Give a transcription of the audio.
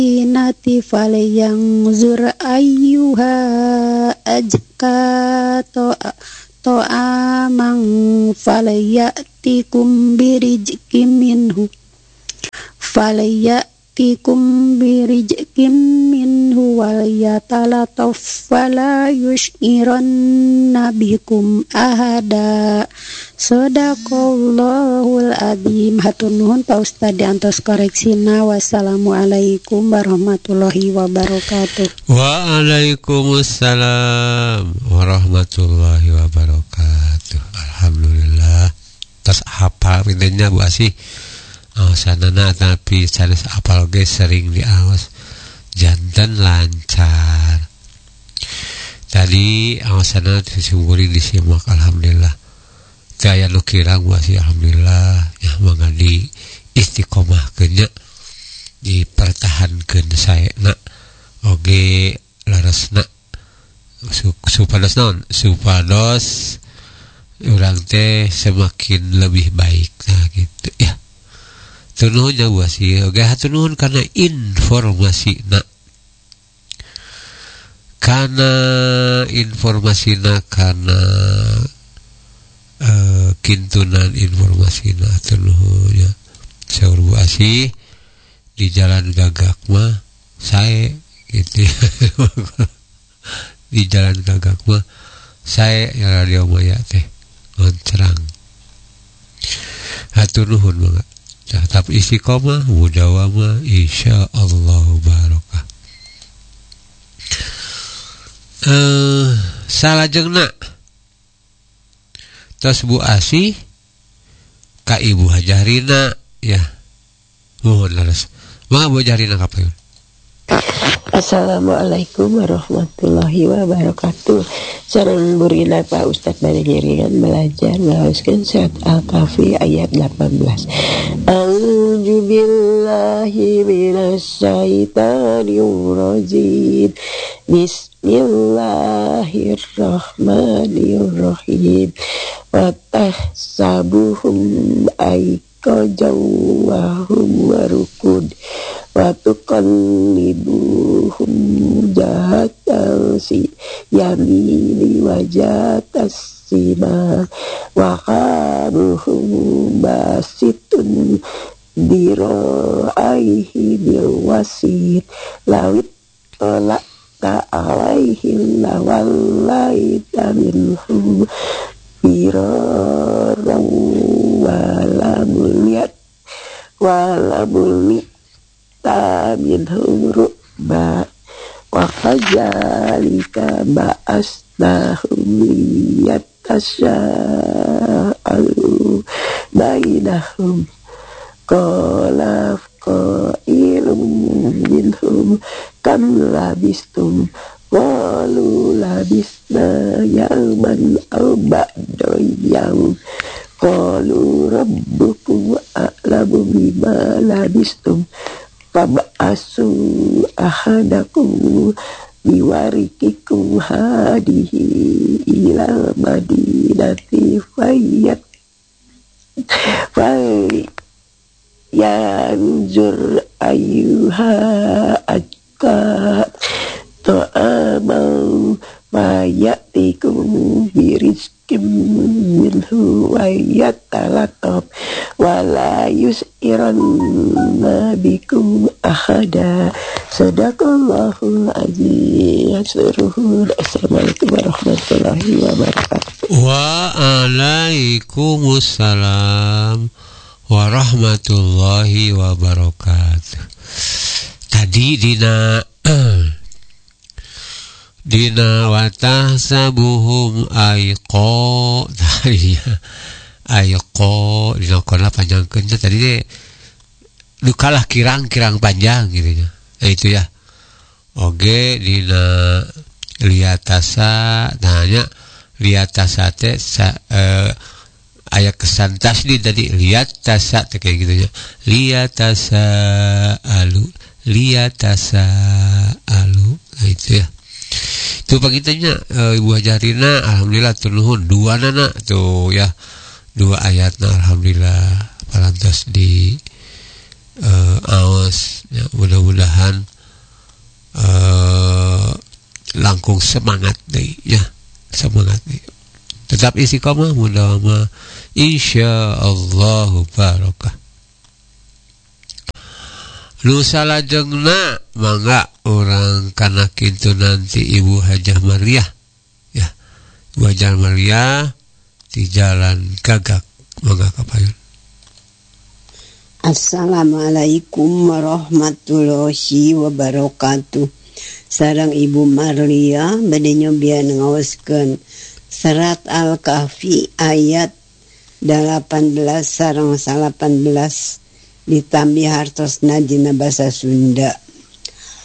inati falyanzur ayyuha ajka to'amang falyatikum birijkim minhu waliyatalataf fala yush'iranna bikum ahada. Sadaqallahul adzim. Hatur nuhun Pak Ustad diantos koreksina. Wassalamualaikum warahmatullahi wabarakatuh. Waalaikumsalam warahmatullahi wabarakatuh. Alhamdulillah. Terus hafal pinternya Bu Asih. Sanana tapi sanes apal ge sering diaos janten lancar. Tadi awasana disungguring disimak alhamdulillah. Gaya nu kirang sih alhamdulillah ya mangadi istiqomahkeun nya dipertahankeun saena oge laresna supados naon supados urang teh semakin lebih baik nah gitu ya. Tunuhun ya Bu Asih oge hatur nuhun kana informasina kana kintunan informasina hatur nuhun ya. Saur Bu Asih di Jalan Gagak mah sae gitu ya. Di Jalan Gagak mah sae ya radio maya teh ngoncrang. Hatur nuhun banget. Tapi istiqomah mudawamah insyaallah barokah. Salajengna tos Bu Asih ka Ibu Hajarina ya. Mohon leres. Mangga Bu Hajarina kapayun. Assalamualaikum warahmatullahi wabarakatuh. Sareng burina Pak Ustad bade ngiringan belajar ngaoskeun surat Al-Kahfi ayat 18. A'udzu billahi minasyaitonir rajim. Bismillahirrahmanirrahim. Wa tahsabuhum ayqajaw wa hum rukud. Wa tuqallibuhum jahatal si yamini wa jatas simal wa qabuhum basitun dira'aihi bil wasit lawit tolak ta'alaihi lawallaita minhum biraran walamuliyat minhum ru'ba wa kajalika ba'asnahum liyatasa'alu bainahum qala qailum minhum kam labistum qalu labisna yawman aw ba'da yawm qalu rabbukum a'lamu bima labistum fab'asu ahadakum biwarikikum hadihi ila madinati yanzur ayyuha akka ta'amau mayatikum birizkim minhu wa yatalatab wa la yus'iranna bikum ahada. Sadaqallahul azim. Assalamualaikum warahmatullahi wabarakatuh. Waalaikumsalam warahmatullahi wabarakatuh. Tadi dina watahsabuhum ayqa tadi ayqa dina kana panjangkeunnya tadi deh dukalah kirang-kirang panjang gitu ya. Nah itu ya. Oge dina liatasa tanya liatasa teh ayat kesan tasdid tadi liatasa teh kayak gitu ya. Liatasa alu nah itu ya. Itu pagitanya Ibu Hajarina alhamdulillah tunuhun dua nana tuh ya. Dua ayatna alhamdulillah parantos di aos ya, mudah-mudahan langkung semangat deh ya, semangat deh. Tetap istiqomah mudah-mudahan insyaallah barokah. Nu salajengna mangga orang kana kitu nanti Ibu Hajah Mariah ya. Ibu Hajah Mariah di Jalan Gagak, mangga kapayun. Assalamualaikum warahmatullahi wabarakatuh. Sareng Ibu Maria bade nyobian ngaoskeun Surat Al-Kahfi ayat 18 sareng 18 ditambih hartosna dina basa Sunda.